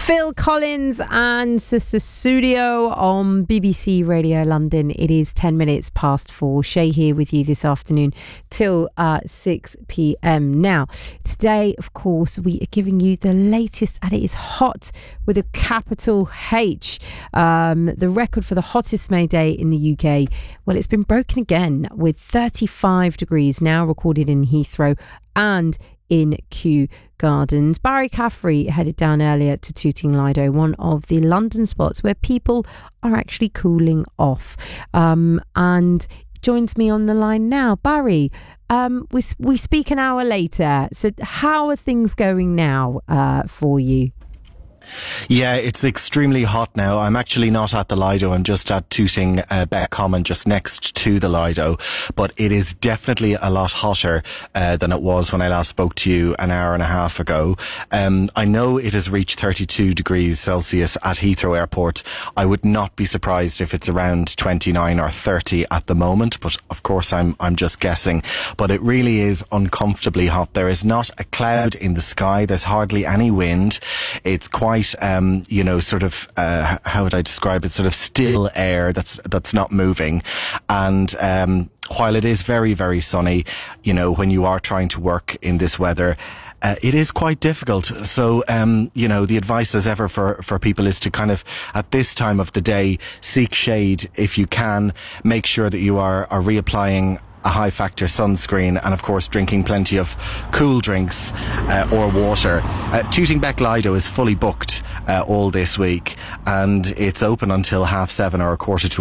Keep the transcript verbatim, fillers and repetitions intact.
Phil Collins and Sussudio on B B C Radio London. It is ten minutes past four. Shay here with you this afternoon till uh, six p.m. Now, today, of course, we are giving you the latest, and it is hot with a capital H. Um, the record for the hottest May day in the U K, well, it's been broken again with thirty-five degrees now recorded in Heathrow and in Kew Gardens. Barry Caffrey headed down earlier to Tooting Lido, one of the London spots where people are actually cooling off, um, and joins me on the line now. Barry, um, we we speak an hour later. So how are things going now uh, for you? Yeah, it's extremely hot now. I'm actually not at the Lido. I'm just at Tooting uh, Beck Common, just next to the Lido. But it is definitely a lot hotter uh, than it was when I last spoke to you an hour and a half ago. Um, I know it has reached thirty-two degrees Celsius at Heathrow Airport. I would not be surprised if it's around twenty-nine or thirty at the moment. But of course, I'm I'm just guessing. But it really is uncomfortably hot. There is not a cloud in the sky. There's hardly any wind. It's quite Um, you know, sort of, uh, how would I describe it? Sort of still air that's that's not moving. And um, while it is very, very sunny, you know, when you are trying to work in this weather, Uh, it is quite difficult. So, um, you know, the advice as ever for, for people is to kind of, at this time of the day, seek shade if you can. Make sure that you are, are reapplying a high factor sunscreen, and of course drinking plenty of cool drinks uh, or water. Uh, Tooting Beck Lido is fully booked uh, all this week, and it's open until half seven or a quarter to